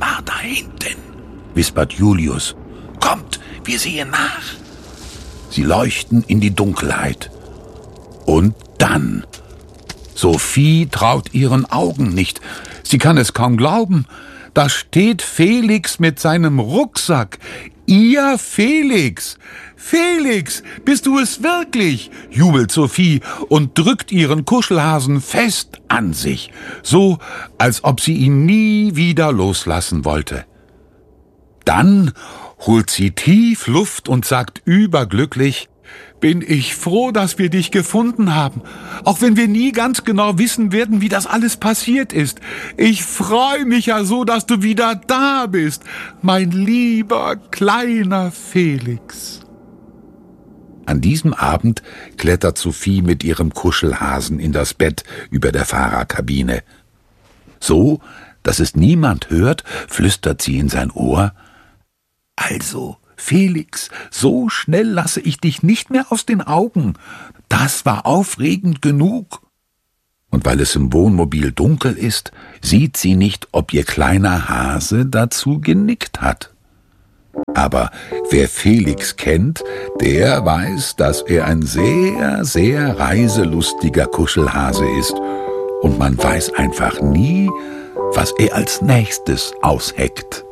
war da hinten?« wispert Julius. »Kommt, wir sehen nach.« Sie leuchten in die Dunkelheit. Und dann... Sophie traut ihren Augen nicht. Sie kann es kaum glauben. Da steht Felix mit seinem Rucksack. Ihr Felix! »Felix, bist du es wirklich?« jubelt Sophie und drückt ihren Kuschelhasen fest an sich, so als ob sie ihn nie wieder loslassen wollte. Dann holt sie tief Luft und sagt überglücklich: »Bin ich froh, dass wir dich gefunden haben, auch wenn wir nie ganz genau wissen werden, wie das alles passiert ist. Ich freue mich ja so, dass du wieder da bist, mein lieber kleiner Felix.« An diesem Abend klettert Sophie mit ihrem Kuschelhasen in das Bett über der Fahrerkabine. So, dass es niemand hört, flüstert sie in sein Ohr: »Also, Felix, so schnell lasse ich dich nicht mehr aus den Augen. Das war aufregend genug.« Und weil es im Wohnmobil dunkel ist, sieht sie nicht, ob ihr kleiner Hase dazu genickt hat. Aber wer Felix kennt, der weiß, dass er ein sehr, sehr reiselustiger Kuschelhase ist. Und man weiß einfach nie, was er als nächstes ausheckt.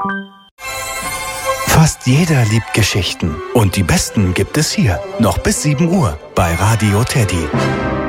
Fast jeder liebt Geschichten. Und die besten gibt es hier. Noch bis 7 Uhr bei Radio Teddy.